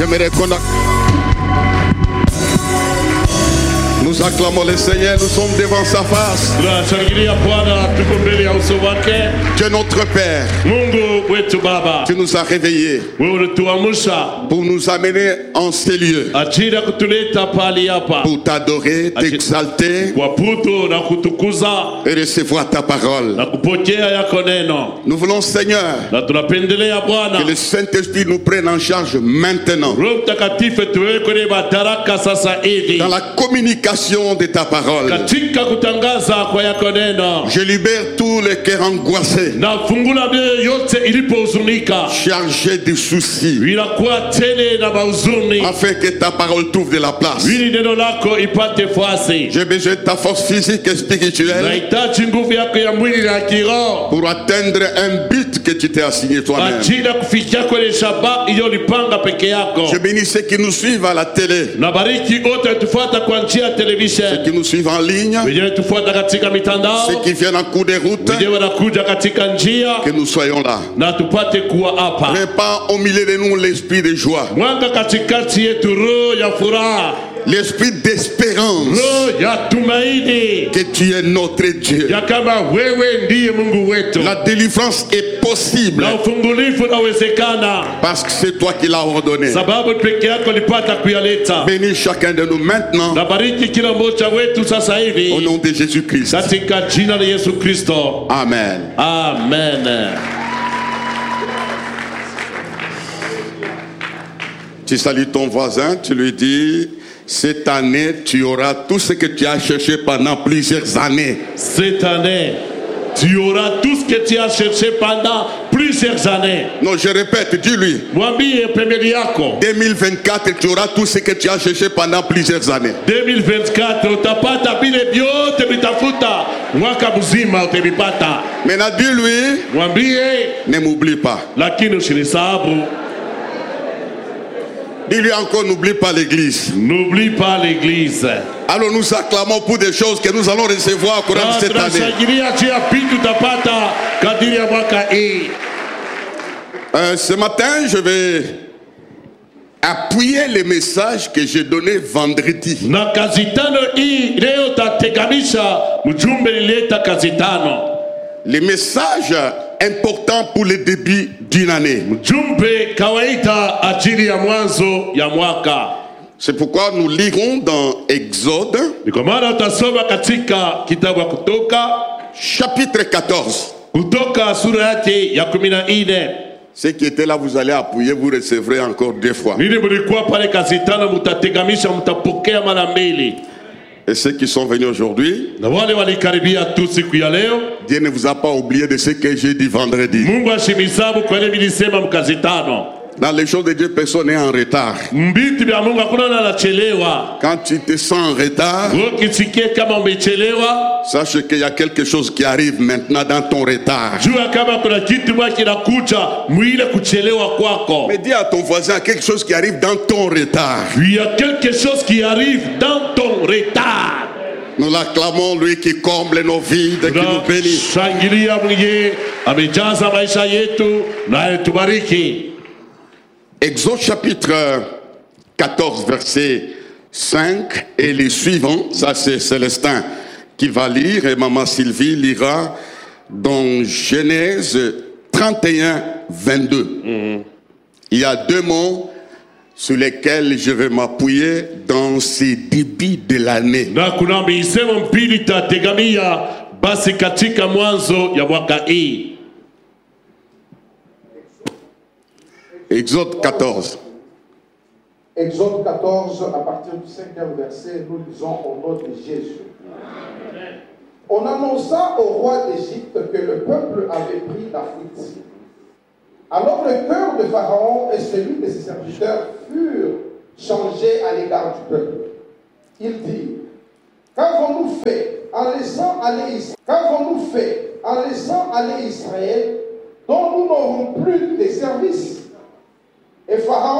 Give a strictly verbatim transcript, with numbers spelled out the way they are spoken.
J'aimerais qu'on a... Nous acclamons le Seigneur, nous sommes devant sa face. Dieu notre Père, tu nous as réveillés pour nous amener en ces lieux, pour t'adorer, t'exalter et recevoir ta parole. Nous voulons, Seigneur, que le Saint-Esprit nous prenne en charge maintenant dans la communication de ta parole. Je libère tous les cœurs angoissés, chargés de soucis, afin que ta parole trouve de la place. J'ai besoin de ta force physique et spirituelle pour atteindre un but que tu t'es assigné toi-même. Je bénis ceux qui nous suivent à la télé, ceux qui nous suivent en ligne, ceux qui viennent en cours de route, que nous soyons là. Répand au milieu de nous l'esprit de joie, l'esprit d'espérance, que tu es notre Dieu. La délivrance est possible parce que c'est toi qui l'as ordonné. Bénis chacun de nous maintenant au nom de Jésus-Christ. Amen. Amen. Tu salues ton voisin, tu lui dis: cette année, tu auras tout ce que tu as cherché pendant plusieurs années. Cette année, tu auras tout ce que tu as cherché pendant plusieurs années. Non, je répète, dis-lui. deux mille vingt-quatre, tu auras tout ce que tu as cherché pendant plusieurs années. deux mille vingt-quatre, maintenant, dis-lui, ne m'oublie pas. Dis-lui encore, n'oublie pas l'église. N'oublie pas l'église. Alors nous acclamons pour des choses que nous allons recevoir au cours de cette année. Euh, ce matin, je vais appuyer les messages que j'ai donnés vendredi. Les messages importants pour le début d'une année. C'est pourquoi nous lirons dans Exode, chapitre quatorze. Ceux qui étaient là, vous allez appuyer, vous recevrez encore deux fois. Et ceux qui sont venus aujourd'hui, Dieu ne vous a pas oublié de ce que j'ai dit vendredi. Dans les choses de Dieu, personne n'est en retard. Quand tu te sens en retard, sache qu'il y a quelque chose qui arrive maintenant dans ton retard. Mais dis à ton voisin quelque chose qui arrive dans ton retard. Il y a quelque chose qui arrive dans ton retard. Nous l'acclamons, lui qui comble nos vides, qui nous bénit. Exode chapitre quatorze, verset cinq et les suivants. Ça, c'est Célestin qui va lire et Maman Sylvie lira dans Genèse trente et un, vingt-deux. Mm-hmm. Il y a deux mots sur lesquels je vais m'appuyer dans ces débuts de l'année. Exode quatorze. Exode quatorze, à partir du cinquième verset, nous lisons au nom de Jésus. On annonça au roi d'Égypte que le peuple avait pris la fuite. Alors le cœur de Pharaon et celui de ses serviteurs furent changés à l'égard du peuple. Il dit: qu'avons-nous fait en laissant aller Israël, qu'avons-nous fait en laissant aller Israël, dont nous n'aurons plus de service? Et Pharaon